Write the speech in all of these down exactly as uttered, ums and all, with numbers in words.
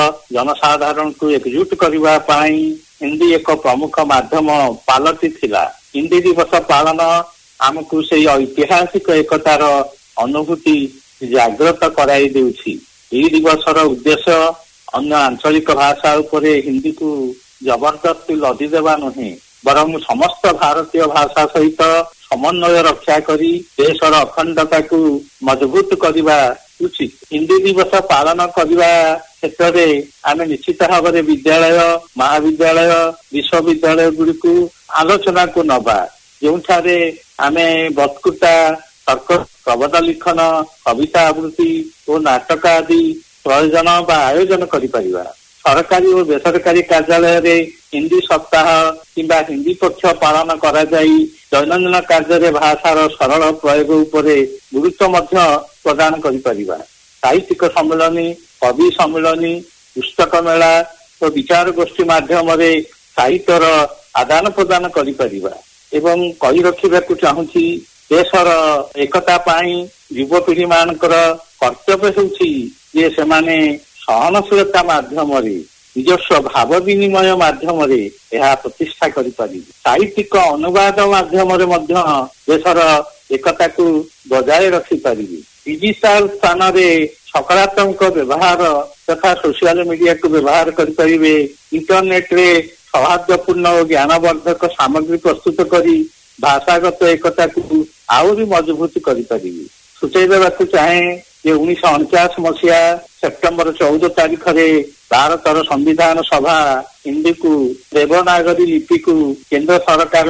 जनसाधारण को एकजुट करने पाई हिंदी एक प्रमुख माध्यम पालटी थिला। हिंदी दिवस पालन आमको से ऐतिहासिक एकतार अनुभूति जागृत कराई देउछि। यह दिवसर उद्देश्य अन्य आंचलिक भाषा उपरे हिंदी को जबरदस्ती लदी देवा नुहे, बरं समस्त भारतीय भाषा सहित समन्वय रक्षा करी देशर अखंडता को मजबूत करवा उचित। हिंदी दिवस पालन करने क्षेत्र में आम निश्चित भाव में विद्यालय महाविद्यालय विश्वविद्यालय गुड़िक आलोचना को नवा, जो आम बक्तृता तर्क प्रबंध लिखन कविता आवृत्ति और नाटक आदि प्रयोजन बा आयोजन करिपरिबा। सरकारी और बेसरकारी कार्यालय रे हिंदी सप्ताह किंबा हिंदी पक्ष पालन करा जाई दैनंदिन कार्य भाषार सरल प्रयोग उपरे गुरुत्व मध्य प्रदान करिपरिबा। साहित्यिक सम्मेलनी कवि सम्मेलनी पुस्तक मेला और विचार गोष्ठी माध्यम रे साहित्यर आदान प्रदान करिपरिबा। एवं कही रखिबाकु चाहूची देशर एकता पाई युवपीढ़ी मानकर कर्तव्य होउछि जे सेमाने सहनशीलता माध्यम निजस्व भाव विनिमय माध्यम यह प्रतिष्ठा करिपारि। साहित्यिक अनुवाद माध्यम देशर एकता को बजाय रखिपारि। डिजिटल स्थान में सकारात्मक व्यवहार तथा सोशल मीडिया को व्यवहार करिपारिबे। इंटरनेट रे सौहार्दपूर्ण और ज्ञानवर्धक सामग्री प्रस्तुत करी भाषागत एकता को आउरी मजबूत करिपारिबे। सूचय देवाकू चाहे जे उन्नीस अणचाश मसीहा सेप्टेम्बर चौदह तारीख रे भारतर संविधान सभा हिंदी को देवनागरी लिपि को केंद्र सरकार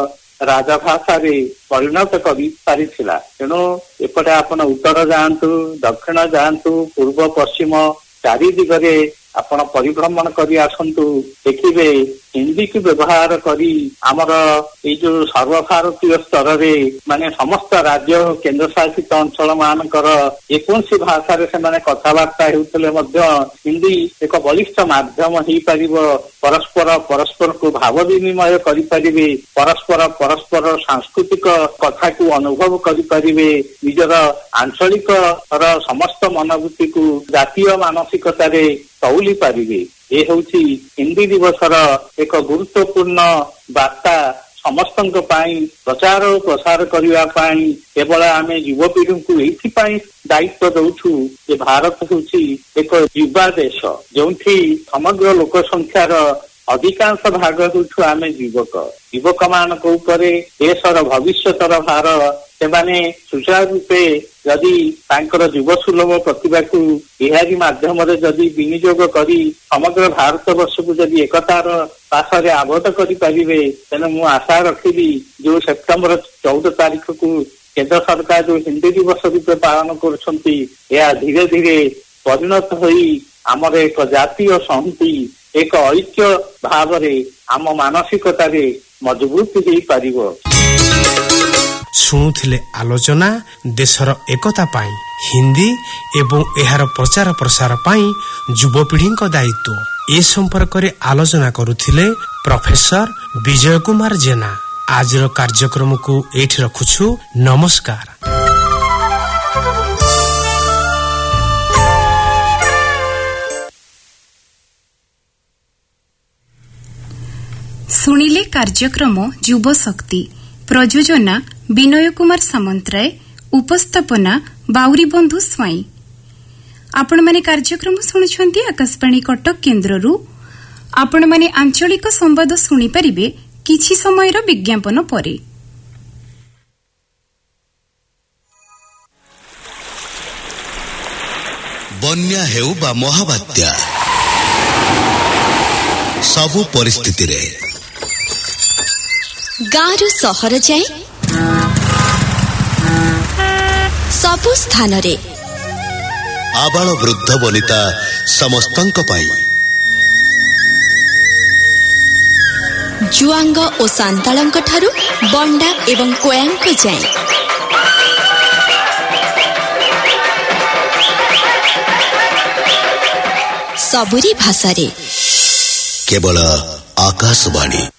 राजभाषा रे परिणत करि पारिथिला। तेणु एपटे आपण उत्तर जातु दक्षिण जातु पूर्व पश्चिम चारि दिगरे आपण परिभ्रमण करी आसंतु देखिबे हिंदी को व्यवहार करी आमर ये जो सर्वभारतीय स्तर रे माने समस्त राज्य केंद्र शासित अंचल मानकर एकोसी भाषा रे से माने कथबार्ता हेउतले मध्य हिंदी एक बलिष्ठ माध्यम ही परिबो। परस्पर परस्पर को भाव विनिमय करि परिबे, परस्पर परस्पर सांस्कृतिक कथा को अनुभव करि परिबे, निजर आंचलिक र समस्त मनोवृत्ति को जातीय मानसिकता रे तौली पारिबे। ये होउछि हिंदी दिवसर एक गुरुत्वपूर्ण वार्ता समस्तंक पाई प्रचार और प्रसार करने पाई केवल आम युवपीढ़ी को ये दायित्व दौछु जे भारत होउछि एक युवा देश जो समग्र लोक संख्यार अधिकांश भाग होउछु आम युवक। युवक मान देशर भविष्यतर भार सेमाने सुचारू रूपे जदि तांकर युव सुलभ प्रतिभा को एहारी माध्यम जदि विनियोग करी समग्र भारत वर्ष को जदि एकतार पाशरे आबद्ध करि परिबे तेने मु आशा रखिबी जो सेप्टेम्बर चौदह तारीख को केंद्र सरकार जो हिंदी दिवस रूपे पालन करुछंती या धीरे धीरे परिणत होई आमर एक जातीय संहति एक ऐक्य भाव रे आम मानसिकता रे मजबूत होई पारिबो। शुणुथिले आलोचना देशर एकता पाई हिंदी एवं एहार प्रचार प्रसार पाई युवपीढ़ी दायित्व ए संपर्क रे आलोचना करुथिले प्रोफेसर विजय कुमार जेना। आज कार्यक्रम को एठी रखुछु। नमस्कार। सुनिले कार्यक्रम युव शक्ति प्रयोजना विनय कुमार सामंतराय उपस्थापना बाउरी बंधु स्वाई। आपण माने कार्यक्रम शुणुछंती आकाशवाणी कटक केन्द्ररू। आपण माने आंचलिक संवाद शुणी परिबे किछि समयर विज्ञापन परे। बन्या हेउ बा महाबात्या सबु परिस्थिति रे गाँव सहर जाए सबु स्थान रे आबाल वृद्ध वनिता समस्तंक पाई जुआंग और सांतालंक ठारू बंडा एवं कोयांक जाए सबुरी भाषा रे केवल आकाशवाणी।